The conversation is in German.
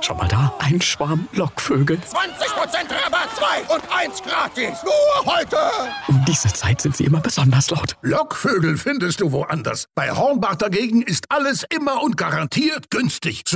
Schon mal da? Ein Schwarm Lockvögel. 20% Rabatt, 2 und 1 gratis. Nur heute. Um diese Zeit sind sie immer besonders laut. Lockvögel findest du woanders. Bei Hornbach dagegen ist alles immer und garantiert günstig.